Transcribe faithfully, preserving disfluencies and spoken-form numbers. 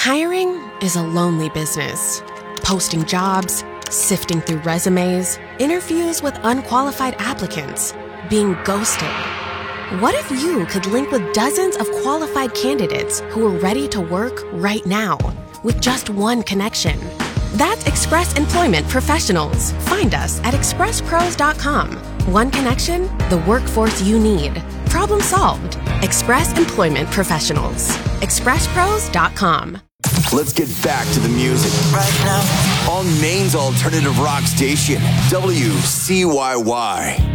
Hiring is a lonely business. Posting jobs, sifting through resumes, interviews with unqualified applicants, being ghosted. What if you could link with dozens of qualified candidates who are ready to work right now with just one connection? That's Express Employment Professionals. Find us at express pros dot com. One connection, the workforce you need. Problem solved. Express Employment Professionals. express pros dot com. Let's get back to the music right now on Maine's alternative rock station, W C Y Y.